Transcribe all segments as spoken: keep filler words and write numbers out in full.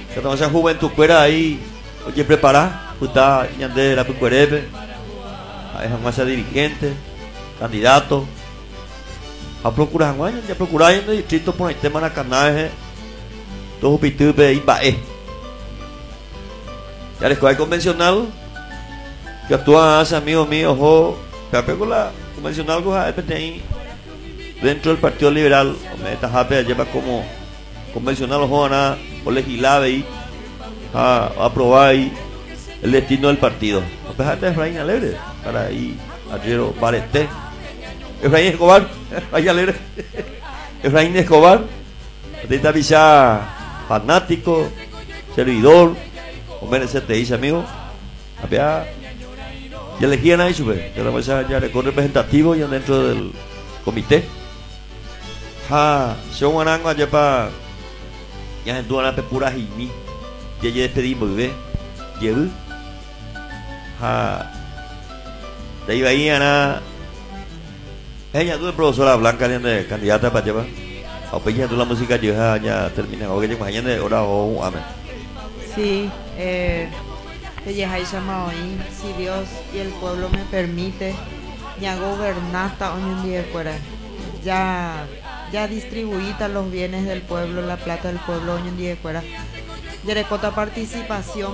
Que no esa juventud fuera ahí, oye, prepara, puta, ñande la pucuerepe, a esa masa dirigente, candidato, a procurar, bueno, ya procurar en el distrito por el tema de la canaje, todo pitupe y bae. Ya les coge convencional, que actúa hace amigos míos, o, pero pego la convencional que hay P T I dentro del Partido Liberal, o me está happy, lleva como convencional o nada o legislar y a, a aprobar ahí el destino del partido. A pesar de Efraín Alegre, para ahí, ayer Barete, Efraín Escobar, Efraín Alegre, Efraín Escobar, ahorita visa fanático, servidor, o merece te dice amigo, había ya elegían ahí sube, ya la mesa ya con representativo ya dentro del comité. Ha, se un arango allá para ya en toda la pepura y ya ya despedimos bebé, llevo, ha, de ahí ahí ana, ella tu profesora blanca de candidata para llevar, a peña tu la música ya ya termina, o que ya mañana de hora o amén. Sí, eh, ella hay llamado hoy, si Dios y el pueblo me permite, ya gobernar hasta hoy en día fuera, ya ya distribuida los bienes del pueblo, la plata del pueblo hoy en día fuera, ya de cota participación,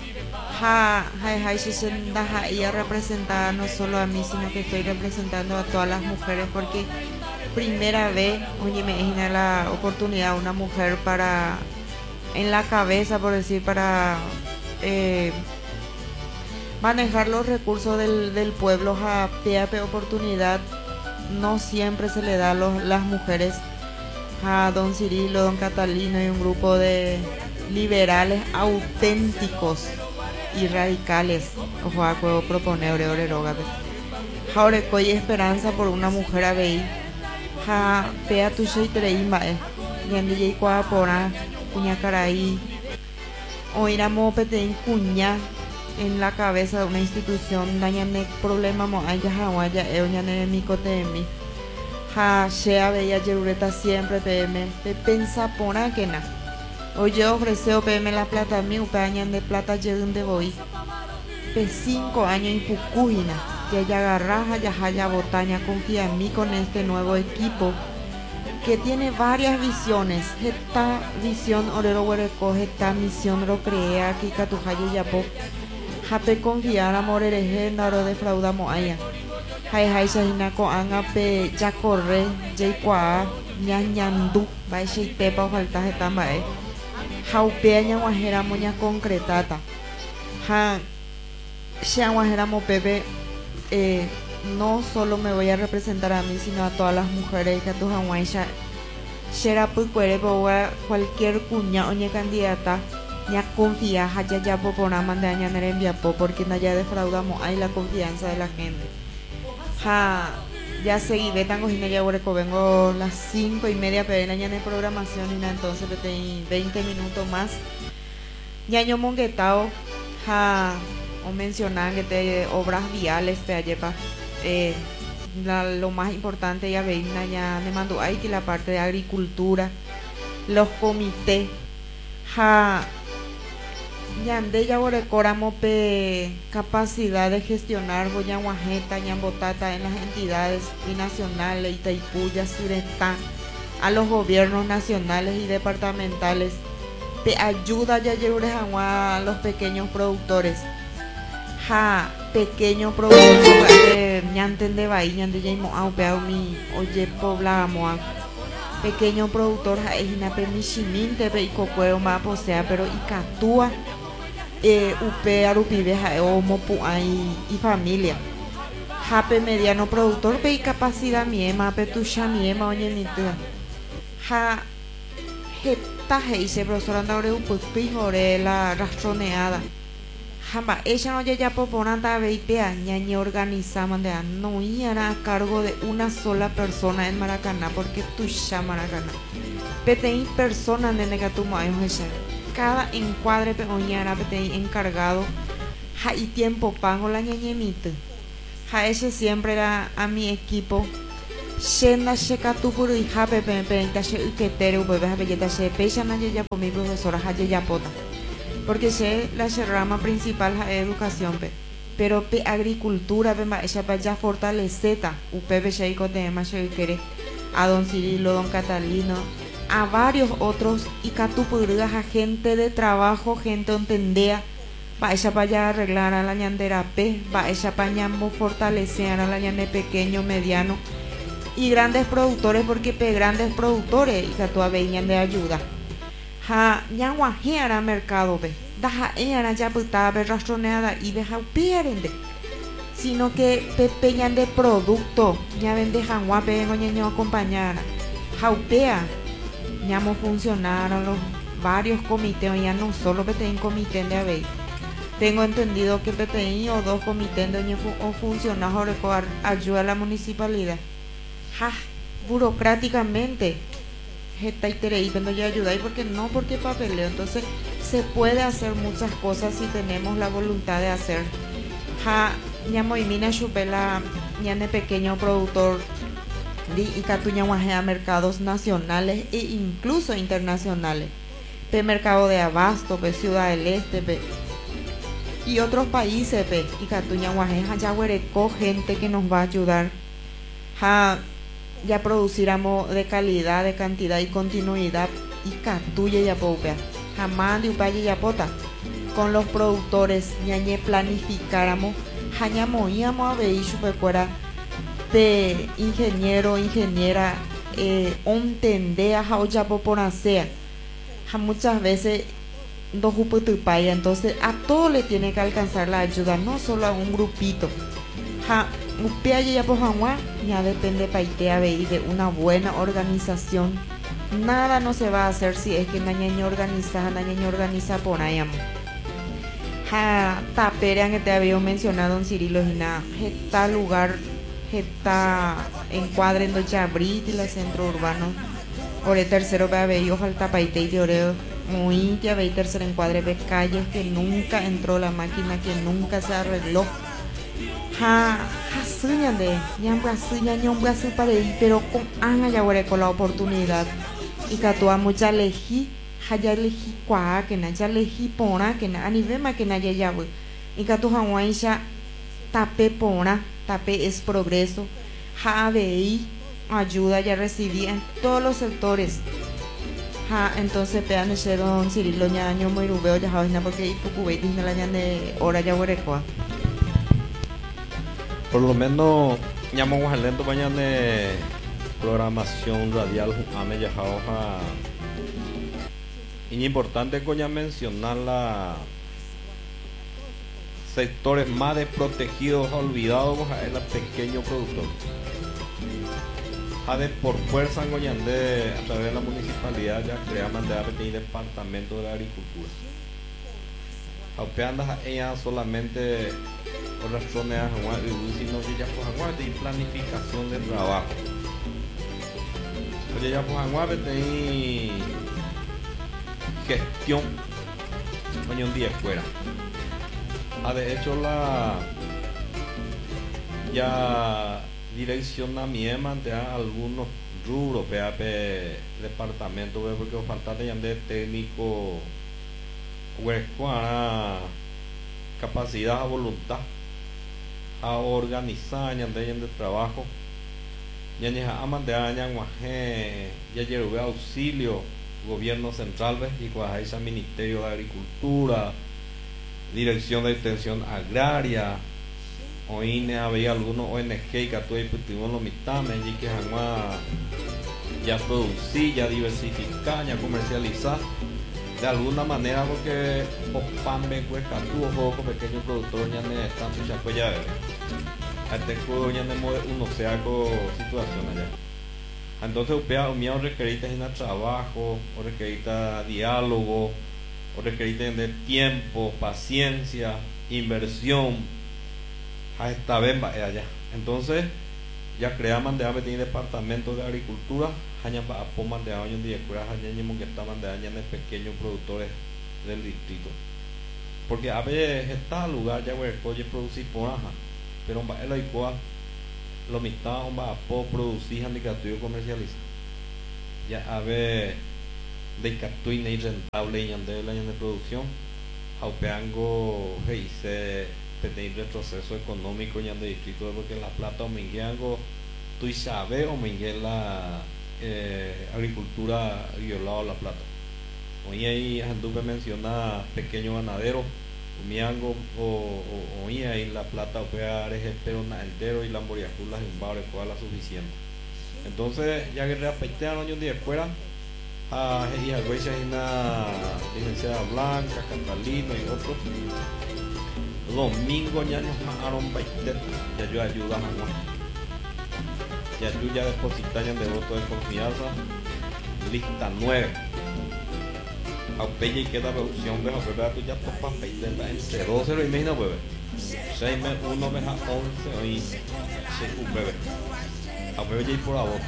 ja ja ja ja ella representada no solo a mí sino que estoy representando a todas las mujeres porque primera vez, oye, me imagina la oportunidad una mujer para en la cabeza por decir para eh, manejar los recursos del, del pueblo a P A P oportunidad no siempre se le da a los, las mujeres a don Cirilo, don Catalino y un grupo de liberales auténticos y radicales ojo a juego proponer oreroga ahora hay esperanza por una mujer a ver a P A tu y treima y en D J Coapora cuña caraí o ir a mopete cuña en la cabeza de una institución dañane problema mo aya hawaya eoñane micotemi ha shea bella yerureta siempre P M te pensa pona que na o yo ofrece P M la plata mi upañan de plata llegan de voy pe cinco años en Pucujina ya ya agarraja ya haya botaña confía en mí con este nuevo equipo que tiene varias visiones. Esta visión orero huereco, esta misión lo crea aquí catujayo yapo. Jape confiar amor hereje naro defraudamos allá. Jai jai shahina ko anga pe ya corre jai kwa ñañandu va sheite pa falta jetamba eh. Jaupe ña guajera moña concretata. Ja shia guajera mo pepe eh no solo me voy a representar a mí, sino a todas las mujeres que tu hawaisha shera pucuere por cualquier cuña o ña candidata ña confía haya ya popona manda ña nerembia po porque na ya defraudamos hay la confianza de la gente. Ja ya seguí ve tango jina ya hueco vengo las cinco y media pero ña de programación y na entonces tengo veinte minutos más. Ñaño monguetao ja o mencionar que te obras viales te ayepa Eh, la, lo más importante ya veina ya me mandó ahí que la parte de agricultura los comités ja ya ande ya coramo pe capacidad de gestionar boya guajeta ña botata en las entidades binacionales Itaipuya Surestán a los gobiernos nacionales y departamentales te ayuda ya a los pequeños productores ja pequeño productor de ñanten de bahía ñande ya mo au pe mi oye poblamos pequeño productor ja es una permishiminte pe icocueo ma posea pero icatúa eh upe arupibe ja o mopu ai y familia jape mediano productor pe capacidad miema pe tu miema oye ni tu ja jeta heise profesor andore upu pijore la rastroneada jamba ella no ya popona ta veipea ñañe organizamos de no iba a cargo de una sola persona en Maracaná porque tu ya Maracaná peteí personas de negatumo años ella cada encuadre peoñara peteí encargado ja y tiempo pago la ñañemita ja ese siempre era a mi equipo Shenda shekatu puri hape penta she uketeru bebe belleta she pecha na ya por mi profesora haye ya pota. Porque sé la rama principal es educación pe. Pero pe agricultura pe ma ella pa ya fortaleceta u pepe sheiko de ma she quiere a don Cirilo, don Catalino, a varios otros y catupurgas a gente de trabajo, gente entendea, va ella para allá arreglar a la ñandera P, va ella para ñambo fortalecer a la ñande pequeño, mediano y grandes productores, porque pe grandes productores y catua venían de ayuda. Ha ñanguajeara mercado pe, daja era ya puta be rastroneada y deja pierende. Sino que pepeñan de producto, ya vende janguape en oñeño acompañar, jaupea, ñamo funcionaron los varios comités, ya no solo P T I comité de abey. Tengo entendido que P T I o dos comités de oñe o funcionarios ayuda a la municipalidad. Ja, burocráticamente, está y cuando ya ayudáis porque no porque papeleo, entonces se puede hacer muchas cosas si tenemos la voluntad de hacer. Ja, ñamo y mina chupela ñane pequeño productor di y catuña a mercados nacionales e incluso internacionales, pe mercado de abasto, pe Ciudad del Este, pe y otros países, pe y catuña guajeja ya huereco gente que nos va a ayudar ja ya produciramos de calidad, de cantidad y continuidad y catuya ya popea jamás de upaye ya pota con los productores ñañe planificáramos jañamo íamos a ver chupecuera de ingeniero, ingeniera, eh, ontendea jauya poporacea, ja muchas veces dos uputupaya, entonces a todo le tiene que alcanzar la ayuda, no solo a un grupito. Ja upea ya pojangua, ya depende paitea veí de una buena organización. Nada no se va a hacer si es que nañeño organiza, nañeño organiza por ahí. Ja taperean que te había mencionado en Cirilo y nada, está lugar está encuadre en Chabrit y la centro urbano ore tercero ve a ver falta paite y oreo muy ya ve tercer encuadre ve calles que nunca entró la máquina, que nunca se arregló. Ja ja sueñan de ñambra sueñan ñambra su para ir, pero con anga ya con la oportunidad y catua mucha leji ja ya leji cuá que na ya leji pona que na anivema que na ya ya y catu hawaisha tape pona. Tape es progreso, ja veí ayuda ya recibí en todos los sectores. Ja entonces pean ese don Cirilo ñaño muy rubeo ya javina porque y poco veis la ñan de hora ya huerecoa. Por lo menos ñamo lento mañana de programación radial ame ya hoja. Y importante coña mencionar la sectores más desprotegidos, olvidados, es el pequeño productor. A de por fuerza en Goyandé, a través de la municipalidad, ya creamos de departamento de la agricultura. Aupeandas ella solamente por razones de Juan y sino que ya por Juan de planificación de trabajo. Oye ya por Juan de gestión, coño un día fuera. Ah, de hecho la ya direccionamiento ante algunos rubros P A P departamento porque falta de de técnico huescuana capacidad a voluntad a organizar de de trabajo ya ya aman de año guaje ya lleve auxilio gobierno central y cuajaisa ministerio de agricultura, Dirección de Extensión Agraria, hoy había algunos O N G que actuaban en los mitames y que ya producir, ya diversificar, ya comercializar de alguna manera porque opambe cuesta tu ojo pequeños productores ya ne están chaco ya este juego ya ne uno sea con situación allá. Entonces upea un mío requerita en el trabajo, o requerita diálogo, o requerita de tiempo, paciencia, inversión. A esta vez va allá. Entonces ya creamos de haber departamento de agricultura, haña para poman de años de escuela, haña que estaban de años de pequeños productores del distrito. Porque a veces está lugar ya hueco y producir por aja, pero va el igual lo mitad un va po producir handicatuyo comercializa ya a ver de catuy ni rentable y ande el año de producción aupeango hice tener retroceso económico y ande distrito porque la plata o mingueango tú sabe o mingue la eh, agricultura violado la plata hoy ahí anduve menciona pequeño ganadero miango o hoy ahí la plata o sea pero naildero y la moriacula en barrio cual la suficiente entonces ya que reapetean años de fuera a y a veces hay una licenciada Blanca Catalina y otros domingo ya nos pagaron baiter ya yo ayuda a ya yo ya depositaron de voto de confianza lista nueve a pelle y queda reducción de la tú ya topas baiter entre doce lo imagina bebé seis meses uno meses once y seis un bebé a bebé ya por la voz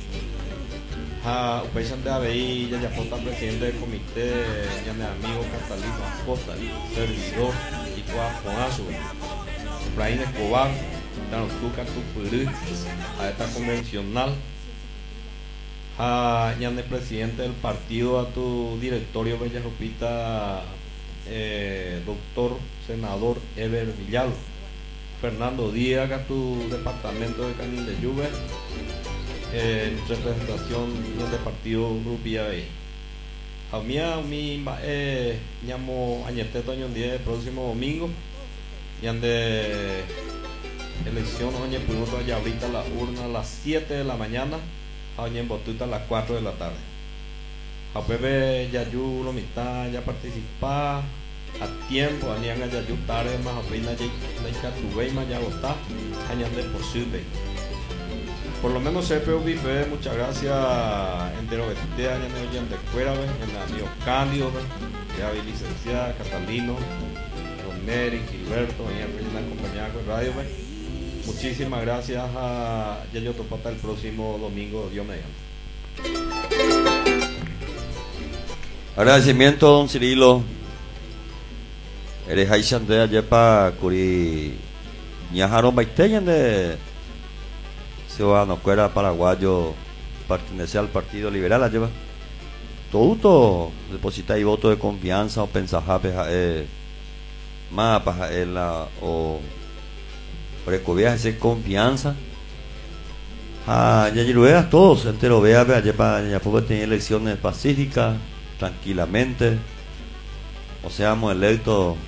a upesan de abei ya ya está presidente del comité ya mi amigo Catalino Acosta servidor y cuá Juanazo Efraín Escobar dan tuca tu purú a esta convencional a ya el presidente del partido a tu directorio Bella Rupita eh, doctor senador Ever Villalba Fernando Díaz a tu departamento de Canin de Lluve en representación del partido Grupía B. A mí, a mí, eh, llamo Añete Toño día el próximo domingo, y ande elección, oye, pudimos ya ahorita la urna a las siete de la mañana, oye, en Botuta a las cuatro de la tarde. A Pepe Yayu, lo mitad, ya participa a tiempo, a Nianga Yayu tarde, más apenas ya la Catubey, más ya votá, añade posible. Por lo menos C P U Bife, muchas gracias entero de año de fuera, en el amigo Cándido, ya vi licenciada, Catalino, Romero, Gilberto, en la compañía con radio. Muchísimas gracias a Yayo Topata el próximo domingo, Dios mediante. Agradecimiento, don Cirilo. Eres Aishan de Ayepa Curi Ñajaron Baiteyan de ciudadano cuera paraguayo pertenece al Partido Liberal la lleva todo deposita y voto de confianza o pensajape eh, mapas en la o recobía ese confianza a ya veas todos entero vea vea lleva ya puede tener elecciones pacíficas tranquilamente o seamos electos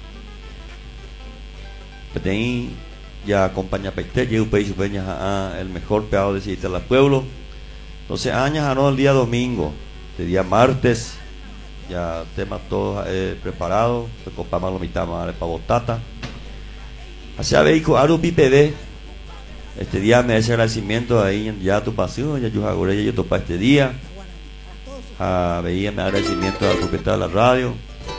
petén ya acompaña Paité, llega un país el mejor peado de Cita al pueblo. Entonces, años a el día domingo, el día martes, ya temas todos eh, preparados, se copamos la mitad más para botata. Así a ver, Aru P P D, este día me hace agradecimiento ahí ya tu pasión, ya yo hago yo topa este día. A veía me agradecimiento al propietario de la radio,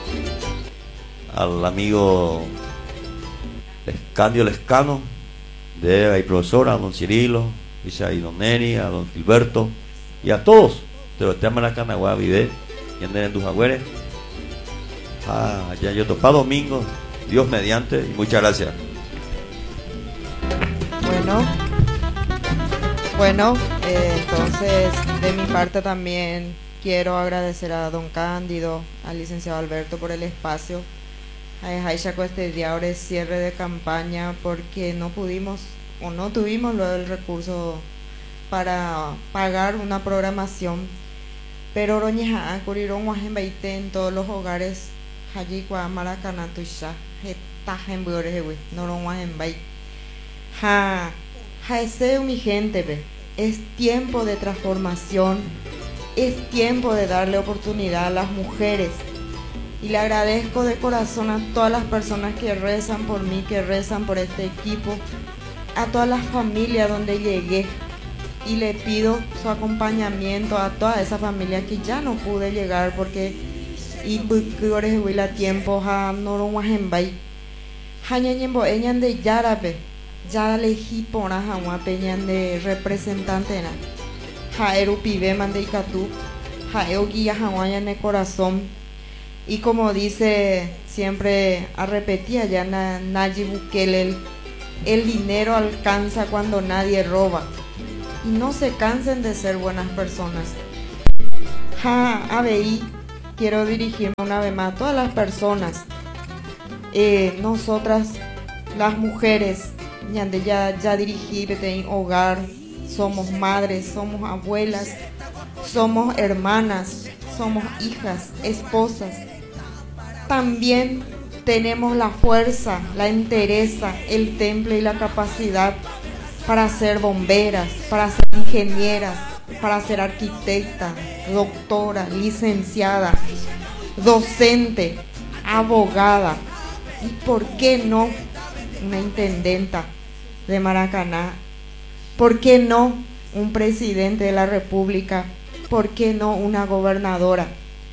al amigo Candio Lescano, de la profesora, a don Cirilo, dice a don Neri, a don Gilberto y a todos. Te lo llaman a Canagua, Vide, y anden en Dujagüere. Ah, ya yo topa domingo, Dios mediante, y muchas gracias. Bueno, bueno, eh, entonces de mi parte también quiero agradecer a don Cándido, al licenciado Alberto por el espacio. A este día ahora es cierre de campaña porque no pudimos o no tuvimos lo del recurso para pagar una programación, pero Oroñeja Curirón Guajenbaite en todos los hogares allí cua Maracaná Tuisha Etajen Burejewi Noron Guajenbait Ja Jaeseu mi gente ve es tiempo de transformación, es tiempo de darle oportunidad a las mujeres. Y le agradezco de corazón a todas las personas que rezan por mí, que rezan por este equipo, a todas las familias donde llegué. Y le pido su acompañamiento a toda esa familia que ya no pude llegar porque y bucures huila tiempo a Noronguajenbay. Hañañembo eñan de Yarabe, ya elegí por a peñan de representante na. Jaeru pibe mande Icatú, jaeo guía jaguaña de corazón. Y como dice siempre a repetir allá na, Nayib Bukele, El dinero alcanza cuando nadie roba. Y no se cansen de ser buenas personas. Ja, A B I, quiero dirigirme una vez más a todas las personas. Eh, nosotras, las mujeres, ya, ya, ya dirigí en hogar, somos madres, somos abuelas, somos hermanas, somos hijas, esposas. También tenemos la fuerza, la entereza, el temple y la capacidad para ser bomberas, para ser ingenieras, para ser arquitecta, doctora, licenciada, docente, abogada y, ¿por qué no, una intendenta de Maracaná? ¿Por qué no un presidente de la República? ¿Por qué no una gobernadora?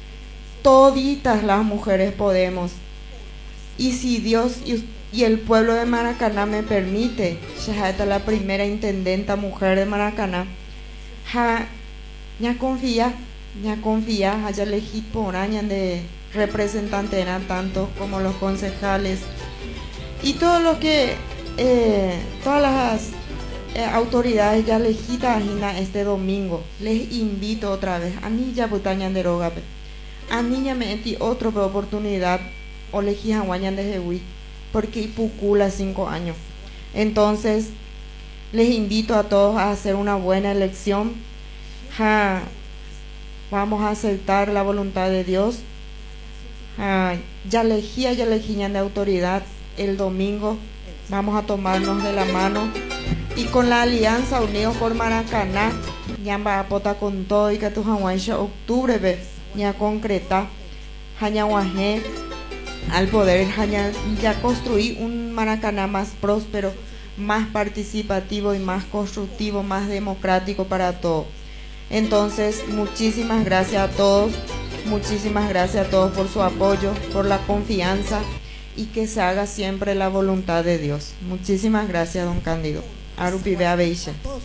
Toditas las mujeres podemos. Y si Dios y, y el pueblo de Maracaná me permite, ya esta es la primera intendenta mujer de Maracaná, ja, ya confía, ya confía, ya elegí por años de representante, tanto como los concejales y todo lo que, eh, todas las eh, autoridades ya elegidas este domingo. Les invito otra vez, a mí ya butañan de rogape, a niña me enti otra oportunidad o elegí a guañan de Jehui, porque Ipucula cinco años. Entonces les invito a todos a hacer una buena elección. Ja, vamos a aceptar la voluntad de Dios. Ja, ya elegí, ya elegí de autoridad. El domingo vamos a tomarnos de la mano y con la alianza Unidos por Maracaná, ya va a pota con todo y que tu jaguancha octubre ve, ya concreta, jañaguajé al poder, ya, ya construir un Maracaná más próspero, más participativo y más constructivo, más democrático para todos. Entonces, muchísimas gracias a todos, muchísimas gracias a todos por su apoyo, por la confianza y que se haga siempre la voluntad de Dios. Muchísimas gracias, don Cándido. Arupi Bea Beishe.